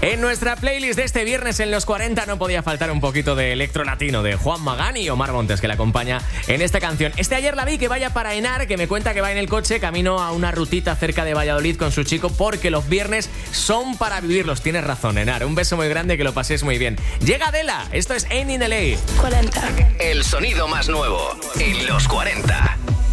En nuestra playlist de este viernes en los 40 no podía faltar un poquito de electro latino de Juan Magán y Omar Montes, que la acompaña en esta canción. Ayer la vi que vaya para Henar, que me cuenta que va en el coche camino a una rutita cerca de Valladolid con su chico, porque los viernes son para vivirlos. Tienes razón, Henar. Un beso muy grande, que lo paséis muy bien. Llega Adela, esto es Ain't in LA. 40. El sonido más nuevo en los 40.